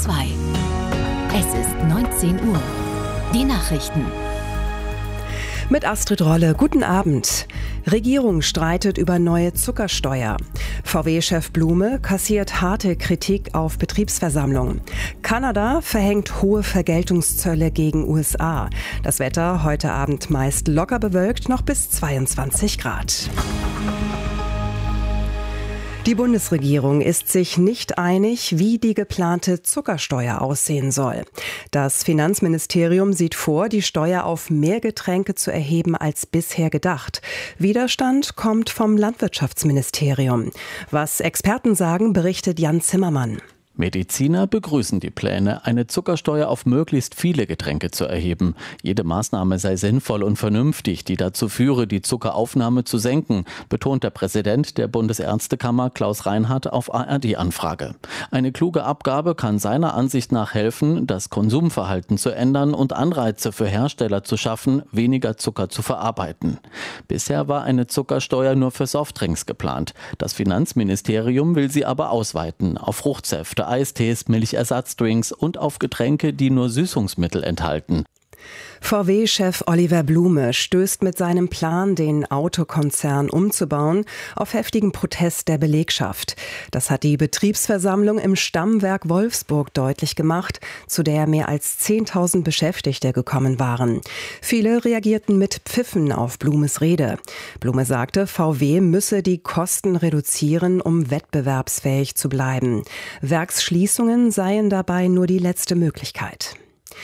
2. Es ist 19 Uhr. Die Nachrichten. Mit Astrid Rolle, guten Abend. Regierung streitet über neue Zuckersteuer. VW-Chef Blume kassiert harte Kritik auf Betriebsversammlung. Kanada verhängt hohe Vergeltungszölle gegen USA. Das Wetter heute Abend meist locker bewölkt, noch bis 22 Grad. Die Bundesregierung ist sich nicht einig, wie die geplante Zuckersteuer aussehen soll. Das Finanzministerium sieht vor, die Steuer auf mehr Getränke zu erheben als bisher gedacht. Widerstand kommt vom Landwirtschaftsministerium. Was Experten sagen, berichtet Jan Zimmermann. Mediziner begrüßen die Pläne, eine Zuckersteuer auf möglichst viele Getränke zu erheben. Jede Maßnahme sei sinnvoll und vernünftig, die dazu führe, die Zuckeraufnahme zu senken, betont der Präsident der Bundesärztekammer Klaus Reinhardt auf ARD-Anfrage. Eine kluge Abgabe kann seiner Ansicht nach helfen, das Konsumverhalten zu ändern und Anreize für Hersteller zu schaffen, weniger Zucker zu verarbeiten. Bisher war eine Zuckersteuer nur für Softdrinks geplant. Das Finanzministerium will sie aber ausweiten auf Fruchtsäfte, Eistees, Milchersatzdrinks und auf Getränke, die nur Süßungsmittel enthalten. VW-Chef Oliver Blume stößt mit seinem Plan, den Autokonzern umzubauen, auf heftigen Protest der Belegschaft. Das hat die Betriebsversammlung im Stammwerk Wolfsburg deutlich gemacht, zu der mehr als 10.000 Beschäftigte gekommen waren. Viele reagierten mit Pfiffen auf Blumes Rede. Blume sagte, VW müsse die Kosten reduzieren, um wettbewerbsfähig zu bleiben. Werksschließungen seien dabei nur die letzte Möglichkeit.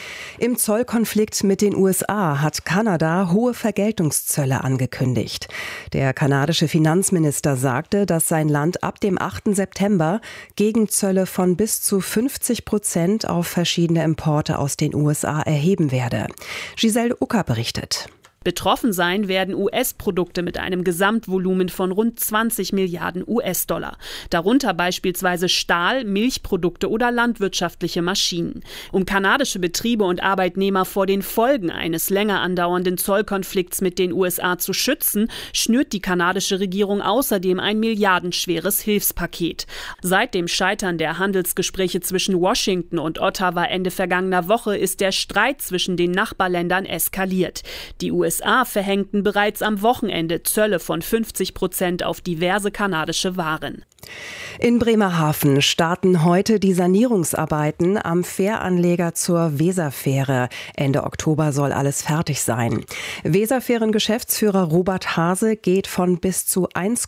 Im Zollkonflikt mit den USA hat Kanada hohe Vergeltungszölle angekündigt. Der kanadische Finanzminister sagte, dass sein Land ab dem 8. September Gegenzölle von bis zu 50% auf verschiedene Importe aus den USA erheben werde. Giselle Ucker berichtet. Betroffen sein werden US-Produkte mit einem Gesamtvolumen von rund 20 Milliarden US-Dollar. Darunter beispielsweise Stahl, Milchprodukte oder landwirtschaftliche Maschinen. Um kanadische Betriebe und Arbeitnehmer vor den Folgen eines länger andauernden Zollkonflikts mit den USA zu schützen, schnürt die kanadische Regierung außerdem ein milliardenschweres Hilfspaket. Seit dem Scheitern der Handelsgespräche zwischen Washington und Ottawa Ende vergangener Woche ist der Streit zwischen den Nachbarländern eskaliert. Die USA verhängten bereits am Wochenende Zölle von 50% auf diverse kanadische Waren. In Bremerhaven starten heute die Sanierungsarbeiten am Fähranleger zur Weserfähre. Ende Oktober soll alles fertig sein. Weserfähren-Geschäftsführer Robert Hase geht von bis zu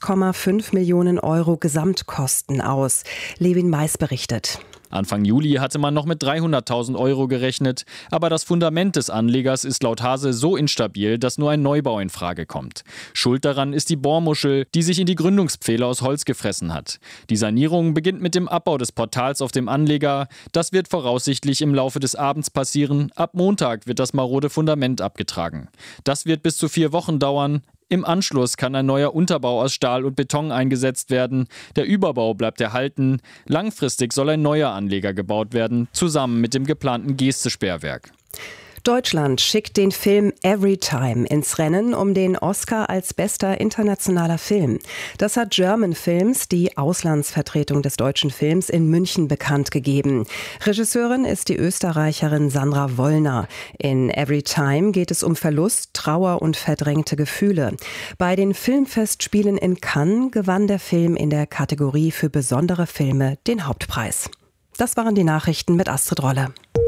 1,5 Millionen Euro Gesamtkosten aus. Levin Mais berichtet. Anfang Juli hatte man noch mit 300.000 Euro gerechnet, aber das Fundament des Anlegers ist laut Hase so instabil, dass nur ein Neubau in Frage kommt. Schuld daran ist die Bohrmuschel, die sich in die Gründungspfähle aus Holz gefressen hat. Die Sanierung beginnt mit dem Abbau des Portals auf dem Anleger. Das wird voraussichtlich im Laufe des Abends passieren. Ab Montag wird das marode Fundament abgetragen. Das wird bis zu 4 Wochen dauern. Im Anschluss kann ein neuer Unterbau aus Stahl und Beton eingesetzt werden. Der Überbau bleibt erhalten. Langfristig soll ein neuer Anleger gebaut werden, zusammen mit dem geplanten Geestesperrwerk. Deutschland schickt den Film Everytime ins Rennen um den Oscar als bester internationaler Film. Das hat German Films, die Auslandsvertretung des deutschen Films, in München bekannt gegeben. Regisseurin ist die Österreicherin Sandra Wollner. In Everytime geht es um Verlust, Trauer und verdrängte Gefühle. Bei den Filmfestspielen in Cannes gewann der Film in der Kategorie für besondere Filme den Hauptpreis. Das waren die Nachrichten mit Astrid Rolle.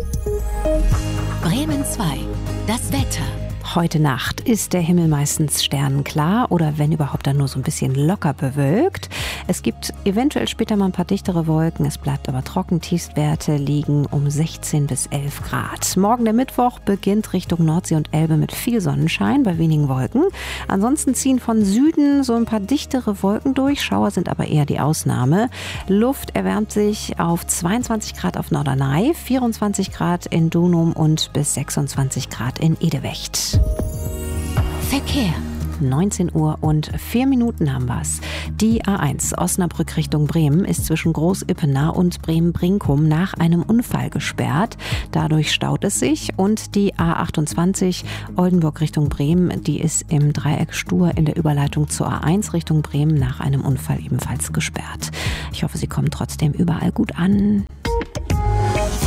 Bremen 2. Das Wetter. Heute Nacht ist der Himmel meistens sternenklar oder wenn überhaupt dann nur so ein bisschen locker bewölkt. Es gibt eventuell später mal ein paar dichtere Wolken, es bleibt aber trocken. Tiefstwerte liegen um 16 bis 11 Grad. Morgen der Mittwoch beginnt Richtung Nordsee und Elbe mit viel Sonnenschein bei wenigen Wolken. Ansonsten ziehen von Süden so ein paar dichtere Wolken durch. Schauer sind aber eher die Ausnahme. Luft erwärmt sich auf 22 Grad auf Norderney, 24 Grad in Dunum und bis 26 Grad in Edewecht. Verkehr. 19 Uhr und 4 Minuten haben wir's. Die A1 Osnabrück Richtung Bremen ist zwischen Groß-Ippener und Bremen-Brinkum nach einem Unfall gesperrt. Dadurch staut es sich und die A28 Oldenburg Richtung Bremen, die ist im Dreieck Stur in der Überleitung zur A1 Richtung Bremen nach einem Unfall ebenfalls gesperrt. Ich hoffe, Sie kommen trotzdem überall gut an.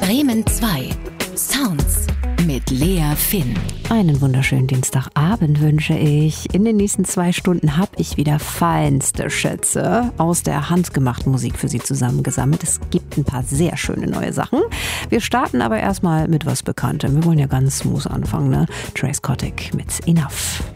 Bremen 2. Sounds mit Lea Finn. Einen wunderschönen Dienstagabend wünsche ich. In den nächsten 2 Stunden habe ich wieder feinste Schätze aus der handgemachten Musik für Sie zusammengesammelt. Es gibt ein paar sehr schöne neue Sachen. Wir starten aber erstmal mit was Bekanntem. Wir wollen ja ganz smooth anfangen, ne? Trace Kotick mit Enough.